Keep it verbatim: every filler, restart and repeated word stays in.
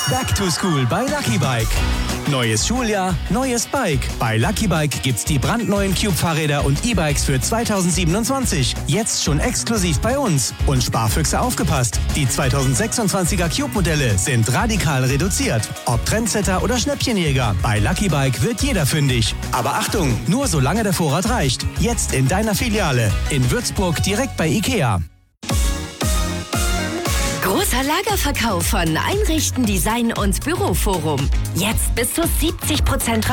Back to School bei Lucky Bike. Neues Schuljahr, neues Bike. Bei Lucky Bike gibt's die brandneuen Cube-Fahrräder und E-Bikes für zweitausendsiebenundzwanzig. Jetzt schon exklusiv bei uns. Und Sparfüchse aufgepasst. Die zweitausendsechsundzwanziger Cube-Modelle sind radikal reduziert. Ob Trendsetter oder Schnäppchenjäger, bei Lucky Bike wird jeder fündig. Aber Achtung, nur solange der Vorrat reicht. Jetzt in deiner Filiale. In Würzburg direkt bei Ikea. Großer Lagerverkauf von Einrichten, Design und Büroforum. Jetzt bis zu siebzig Prozent